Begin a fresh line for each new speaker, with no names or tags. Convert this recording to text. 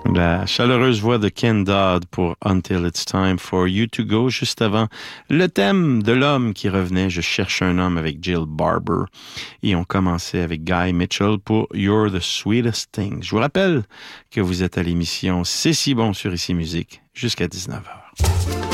La chaleureuse voix de Ken Dodd pour Until It's Time for You to Go. Juste avant, le thème de l'homme qui revenait, Je cherche un homme avec Jill Barber. Et on commençait avec Guy Mitchell pour You're the Sweetest Thing. Je vous rappelle que vous êtes à l'émission C'est si bon sur Ici Musique jusqu'à 19h.